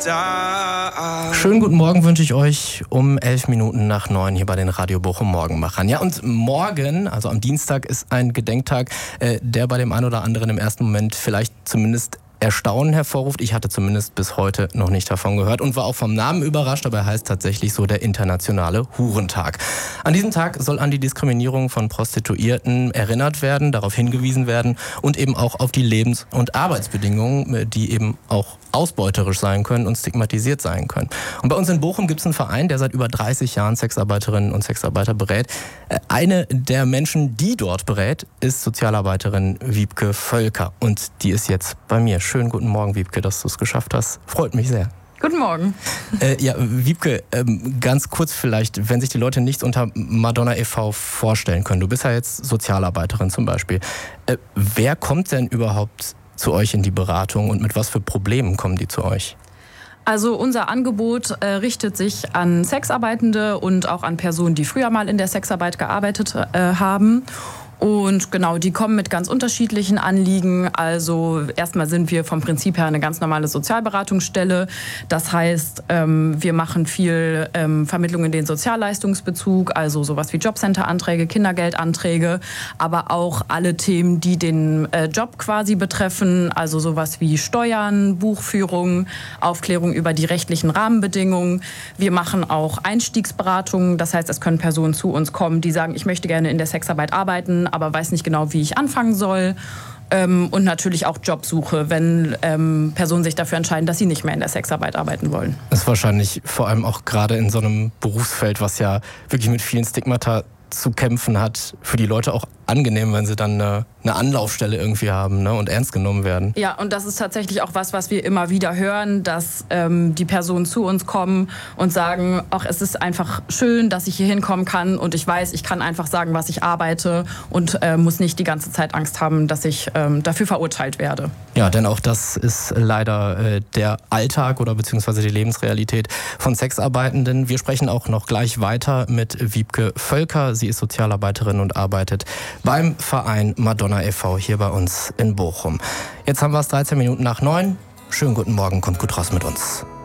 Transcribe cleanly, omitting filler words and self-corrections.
Schönen guten Morgen wünsche ich euch um 11 Minuten nach 9 hier bei den Radio Bochum Morgenmachern. Ja, und morgen, also am Dienstag, ist ein Gedenktag, der bei dem einen oder anderen im ersten Moment vielleicht zumindest Erstaunen hervorruft. Ich hatte zumindest bis heute noch nicht davon gehört und war auch vom Namen überrascht, aber er heißt tatsächlich so der Internationale Hurentag. An diesem Tag soll an die Diskriminierung von Prostituierten erinnert werden, darauf hingewiesen werden und eben auch auf die Lebens- und Arbeitsbedingungen, die eben auch ausbeuterisch sein können und stigmatisiert sein können. Und bei uns in Bochum gibt es einen Verein, der seit über 30 Jahren Sexarbeiterinnen und Sexarbeiter berät. Eine der Menschen, die dort berät, ist Sozialarbeiterin Wiebke Völker. Und die ist jetzt bei mir. Schönen guten Morgen, Wiebke, dass du es geschafft hast. Freut mich sehr. Guten Morgen. Ja, Wiebke, ganz kurz vielleicht, wenn sich die Leute nichts unter Madonna e.V. vorstellen können. Du bist ja jetzt Sozialarbeiterin zum Beispiel. Wer kommt denn überhaupt zu euch in die Beratung und mit was für Problemen kommen die zu euch? Also unser Angebot richtet sich an Sexarbeitende und auch an Personen, die früher mal in der Sexarbeit gearbeitet haben. Und genau, die kommen mit ganz unterschiedlichen Anliegen. Also erstmal sind wir vom Prinzip her eine ganz normale Sozialberatungsstelle. Das heißt, wir machen viel Vermittlung in den Sozialleistungsbezug, also sowas wie Jobcenter-Anträge, Kindergeldanträge, aber auch alle Themen, die den Job quasi betreffen, also sowas wie Steuern, Buchführung, Aufklärung über die rechtlichen Rahmenbedingungen. Wir machen auch Einstiegsberatungen, das heißt, es können Personen zu uns kommen, die sagen, ich möchte gerne in der Sexarbeit arbeiten, aber weiß nicht genau, wie ich anfangen soll. Und natürlich auch Jobsuche, wenn Personen sich dafür entscheiden, dass sie nicht mehr in der Sexarbeit arbeiten wollen. Das ist wahrscheinlich vor allem auch gerade in so einem Berufsfeld, was ja wirklich mit vielen Stigmata zu kämpfen hat, für die Leute auch angenehm, wenn sie dann eine Anlaufstelle irgendwie haben, ne, und ernst genommen werden. Ja, und das ist tatsächlich auch was wir immer wieder hören, dass die Personen zu uns kommen und sagen, ach, es ist einfach schön, dass ich hier hinkommen kann und ich weiß, ich kann einfach sagen, was ich arbeite und muss nicht die ganze Zeit Angst haben, dass ich dafür verurteilt werde. Ja, denn auch das ist leider der Alltag oder beziehungsweise die Lebensrealität von Sexarbeitenden. Wir sprechen auch noch gleich weiter mit Wiebke Völker. Sie ist Sozialarbeiterin und arbeitet beim Verein Madonna e.V. hier bei uns in Bochum. Jetzt haben wir es 13 Minuten nach 9. Schönen guten Morgen, kommt gut raus mit uns.